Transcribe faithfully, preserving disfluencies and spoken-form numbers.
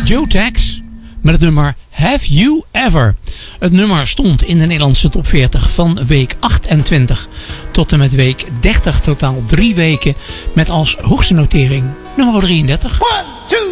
Joe Tex met het nummer Have You Ever. Het nummer stond in de Nederlandse top veertig van week achtentwintig tot en met week dertig. Totaal drie weken met als hoogste notering nummer drieëndertig. One.